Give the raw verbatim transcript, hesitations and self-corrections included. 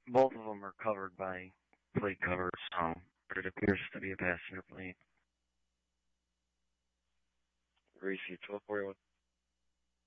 Both of them are covered by plate covers, so but it appears to be a passenger plane. Greasy twelve forty-one.